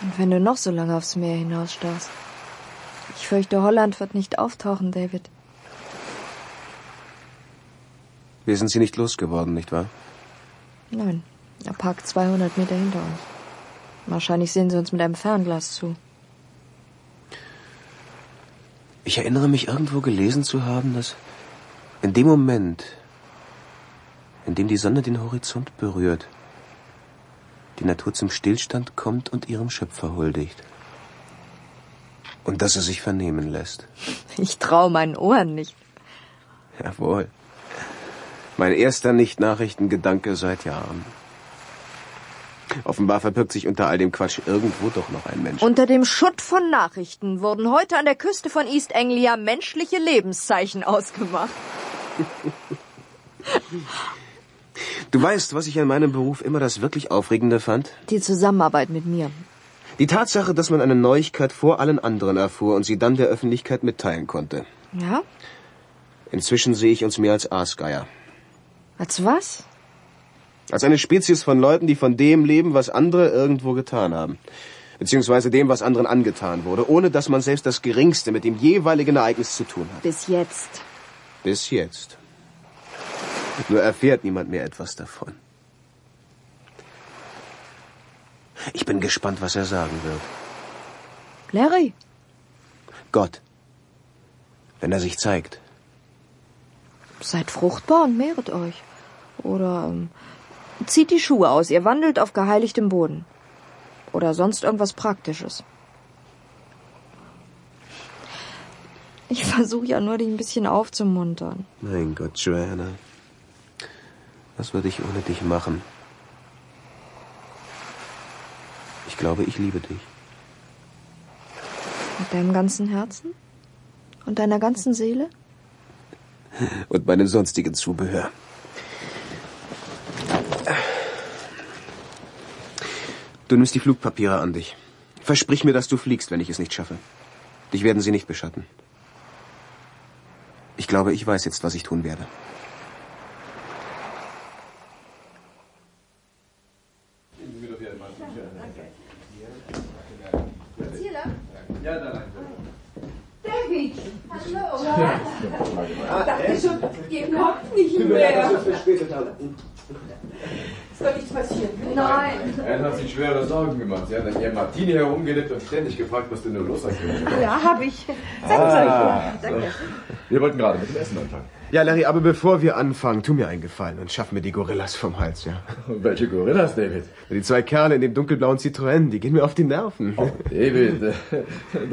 Und wenn du noch so lange aufs Meer hinausstarrst. Ich fürchte, Holland wird nicht auftauchen, David. Wir sind sie nicht losgeworden, nicht wahr? Nein, er parkt 200 Meter hinter uns. Wahrscheinlich sehen sie uns mit einem Fernglas zu. Ich erinnere mich, irgendwo gelesen zu haben, dass in dem Moment, in dem die Sonne den Horizont berührt, die Natur zum Stillstand kommt und ihrem Schöpfer huldigt. Und dass er sich vernehmen lässt. Ich traue meinen Ohren nicht. Jawohl. Mein erster Nicht-Nachrichtengedanke seit Jahren. Offenbar verbirgt sich unter all dem Quatsch irgendwo doch noch ein Mensch. Unter dem Schutt von Nachrichten wurden heute an der Küste von East Anglia menschliche Lebenszeichen ausgemacht. Du weißt, was ich an meinem Beruf immer das wirklich Aufregende fand? Die Zusammenarbeit mit mir. Die Tatsache, dass man eine Neuigkeit vor allen anderen erfuhr und sie dann der Öffentlichkeit mitteilen konnte. Ja? Inzwischen sehe ich uns mehr als Aasgeier. Als was? Als eine Spezies von Leuten, die von dem leben, was andere irgendwo getan haben. Beziehungsweise dem, was anderen angetan wurde, ohne dass man selbst das Geringste mit dem jeweiligen Ereignis zu tun hat. Bis jetzt. Bis jetzt. Nur erfährt niemand mehr etwas davon. Ich bin gespannt, was er sagen wird. Larry? Gott. Wenn er sich zeigt. Seid fruchtbar und mehret euch. Oder zieht die Schuhe aus, ihr wandelt auf geheiligtem Boden. Oder sonst irgendwas Praktisches. Ich versuche ja nur, dich ein bisschen aufzumuntern. Mein Gott, Joanna. Was würde ich ohne dich machen? Ich glaube, ich liebe dich. Mit deinem ganzen Herzen? Und deiner ganzen Seele? Und meinem sonstigen Zubehör. Du nimmst die Flugpapiere an dich. Versprich mir, dass du fliegst, wenn ich es nicht schaffe. Dich werden sie nicht beschatten. Ich glaube, ich weiß jetzt, was ich tun werde. David! Hallo! Dachte schon, ihr kommt nicht mehr. Ist doch nichts passiert. Nein. Er hat sich schwere Sorgen gemacht. Sie hat an ihrem Martini herumgelebt und ständig gefragt, was denn nur los ist. Ja, hab ich. Danke. Wir wollten gerade mit dem Essen anfangen. Ja, Larry, aber bevor wir anfangen, tu mir einen Gefallen und schaff mir die Gorillas vom Hals, ja? Welche Gorillas, David? Die zwei Kerle in dem dunkelblauen Citroën, die gehen mir auf die Nerven. Oh, David,